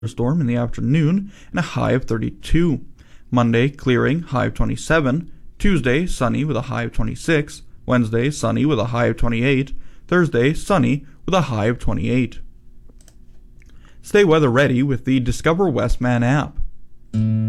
storm in the afternoon and a high of 32. Monday, clearing, high of 27. Tuesday, sunny with a high of 26. Wednesday, sunny with a high of 28. Thursday, sunny with a high of 28. Stay weather ready with the Discover Westman app.